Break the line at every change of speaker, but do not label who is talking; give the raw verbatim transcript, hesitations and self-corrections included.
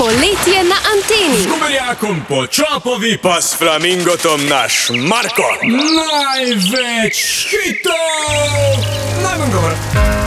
Poletje na anteni.
Z guberjakom po Čopovi pa s flamingotom naš Marko. Največ hitov! Najmanj govor.